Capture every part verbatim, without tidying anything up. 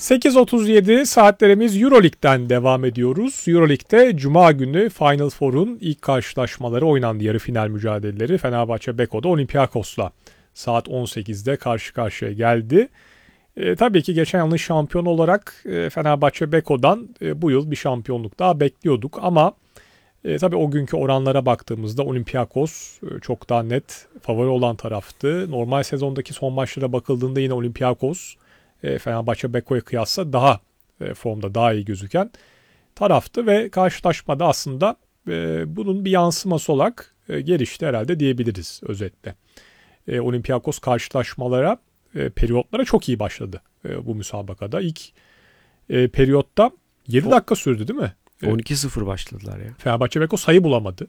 sekiz otuz yedi saatlerimiz Euroleague'den devam ediyoruz. Euroleague'de Cuma günü Final Four'un ilk karşılaşmaları oynandı. Yarı final mücadeleleri Fenerbahçe Beko'da Olympiakos'la saat on sekizde karşı karşıya geldi. E, tabii ki geçen yılın şampiyonu olarak e, Fenerbahçe Beko'dan e, bu yıl bir şampiyonluk daha bekliyorduk. Ama e, tabii o günkü oranlara baktığımızda Olympiakos e, çok daha net favori olan taraftı. Normal sezondaki son maçlara bakıldığında yine Olympiakos e, Fenerbahçe Beko'ya kıyasla daha e, formda daha iyi gözüken taraftı ve karşılaşmada aslında e, bunun bir yansıması olarak e, gelişti herhalde diyebiliriz özetle. E, Olympiakos karşılaşmalara, e, periyotlara çok iyi başladı e, bu müsabakada. İlk e, periyotta yedi dakika sürdü değil mi? on iki sıfır başladılar ya. Fenerbahçe Beko sayı bulamadı.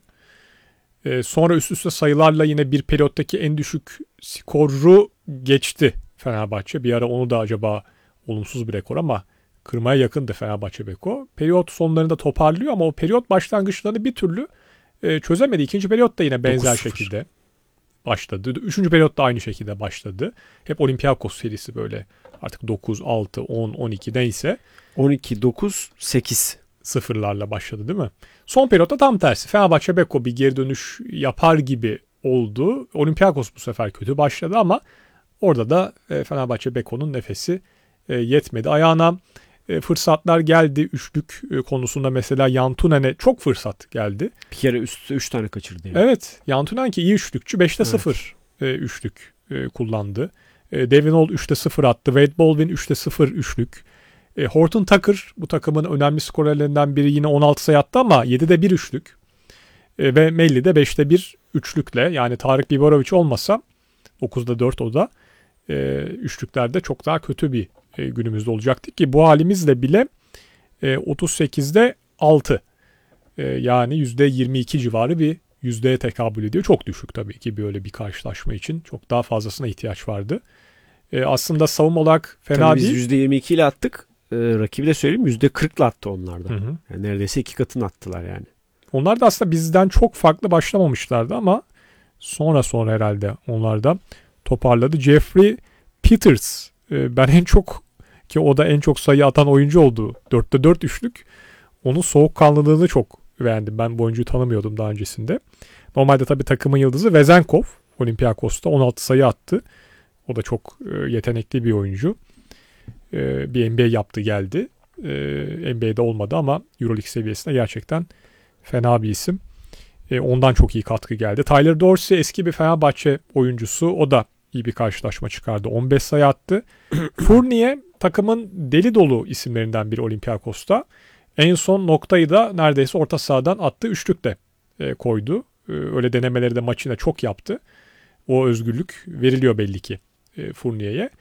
E, sonra üst üste sayılarla yine bir periyottaki en düşük skoru geçti Fenerbahçe. Bir ara onu da acaba olumsuz bir rekor ama kırmaya yakındı Fenerbahçe Beko. Periyot sonlarında toparlıyor ama o periyot başlangıçlarını bir türlü e, çözemedi. İkinci periyot da yine benzer şekilde başladı. Üçüncü periyot da aynı şekilde başladı. Hep Olympiakos serisi böyle artık dokuz, altı, on, on iki neyse. on iki, dokuz, sekiz sıfırlarla başladı değil mi? Son periyotta tam tersi. Fenerbahçe Beko bir geri dönüş yapar gibi oldu. Olympiakos bu sefer kötü başladı ama orada da Fenerbahçe Beko'nun nefesi yetmedi. Ayağına fırsatlar geldi. Üçlük konusunda mesela Yantunen'e çok fırsat geldi. Bir kere üstte üç tane kaçırdı. Yani. Evet. Yantunen ki iyi üçlükçü. beşte sıfır evet. üçlük kullandı. Devin Hall üçte sıfır attı. Wade Baldwin üçte sıfır üçlük. Horton Tucker bu takımın önemli skorerlerinden biri yine on altı sayı attı ama yedide bir üçlük. Ve Melli de beşte bir üçlükle yani Tarık Biberovic olmasa dokuzda dört o da üçlüklerde çok daha kötü bir günümüzde olacaktı ki bu halimizle bile otuz sekizde altı yani yüzde yirmi iki civarı bir yüzdeye tekabül ediyor. Çok düşük tabii ki böyle bir karşılaşma için. Çok daha fazlasına ihtiyaç vardı. Aslında savunma olarak fena tabii değil. Biz yüzde yirmi iki ile attık. Ee, rakibi de söyleyeyim yüzde kırkla attı onlardan. Hı hı. Yani neredeyse iki katını attılar yani. Onlar da aslında bizden çok farklı başlamamışlardı ama sonra sonra herhalde onlar da toparladı. Jeffrey Peters ben en çok ki o da en çok sayı atan oyuncu oldu. dörtte dört üçlük. Onun soğukkanlılığını çok beğendim. Ben bu oyuncuyu tanımıyordum daha öncesinde. Normalde tabii takımın yıldızı Vezenkov. Olympiakos'ta on altı sayı attı. O da çok yetenekli bir oyuncu. Bir N B A yaptı geldi. N B A'de olmadı ama Euroleague seviyesinde gerçekten fena bir isim. Ondan çok iyi katkı geldi. Tyler Dorsey eski bir Fenerbahçe oyuncusu. O da iyi bir karşılaşma çıkardı. on beş sayı attı. Fournier takımın deli dolu isimlerinden biri Olympiakos'ta. En son noktayı da neredeyse orta sahadan attığı üçlükle koydu. Öyle denemeleri de maçına çok yaptı. O özgürlük veriliyor belli ki Fournier'e.